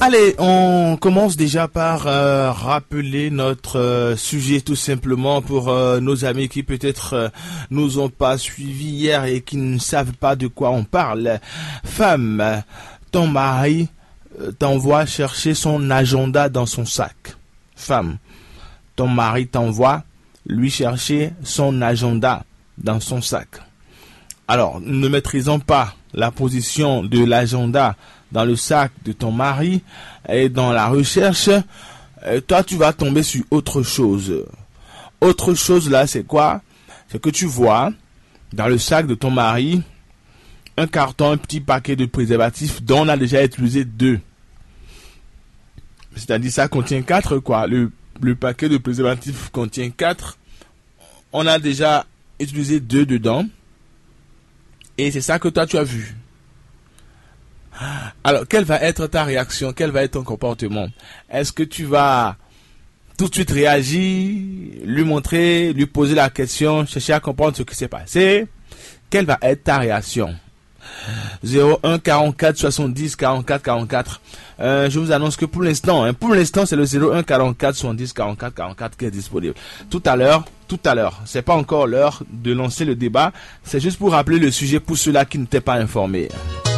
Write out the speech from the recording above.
Allez, on commence déjà par rappeler notre sujet tout simplement pour nos amis qui peut-être nous ont pas suivis hier et qui ne savent pas de quoi on parle. Femme, ton mari t'envoie chercher son agenda dans son sac. Femme, ton mari t'envoie lui chercher son agenda dans son sac. Alors, ne maîtrisons pas la position de l'agenda dans le sac de ton mari et dans la recherche, toi tu vas tomber sur autre chose. Autre chose là, c'est quoi? C'est que tu vois dans le sac de ton mari un carton, un petit paquet de préservatifs dont on a déjà utilisé 2. C'est-à-dire ça contient 4 quoi. Le paquet de préservatifs contient 4. On a déjà utilisé 2 dedans. Et c'est ça que toi tu as vu. Alors, quelle va être ta réaction? Quel va être ton comportement? Est-ce que tu vas tout de suite réagir, lui montrer, lui poser la question, chercher à comprendre ce qui s'est passé? Quelle va être ta réaction? 01 44 70 44 44. Je vous annonce que pour l'instant, c'est le 01 44 70 44 44 qui est disponible. Tout à l'heure, c'est pas encore l'heure de lancer le débat. C'est juste pour rappeler le sujet pour ceux-là qui n'étaient pas informés.